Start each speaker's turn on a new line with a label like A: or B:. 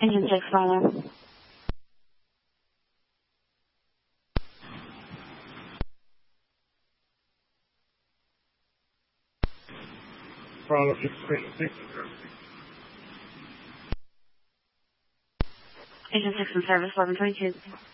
A: Engine 6, follow.
B: Follow 6.
A: Engine 6 in service, 1122.